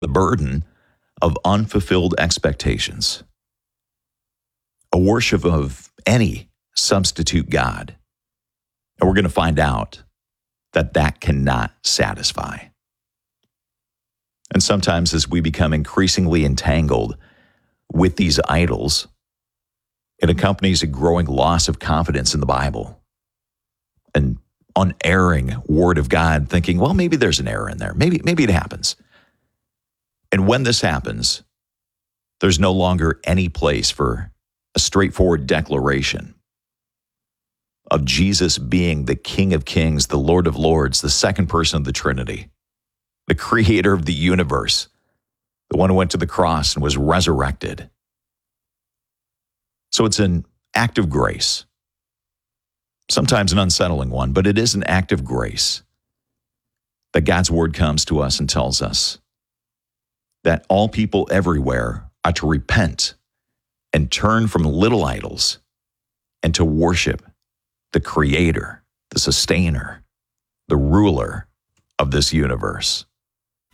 the burden of unfulfilled expectations, a worship of any substitute God. And we're going to find out that that cannot satisfy. And sometimes as we become increasingly entangled with these idols, it accompanies a growing loss of confidence in the Bible, an unerring word of God, thinking, well, maybe there's an error in there. Maybe it happens. And when this happens, there's no longer any place for a straightforward declaration of Jesus being the King of Kings, the Lord of Lords, the second person of the Trinity, the creator of the universe, the one who went to the cross and was resurrected. So it's an act of grace, sometimes an unsettling one, but it is an act of grace that God's word comes to us and tells us that all people everywhere are to repent and turn from little idols and to worship the creator, the sustainer, the ruler of this universe.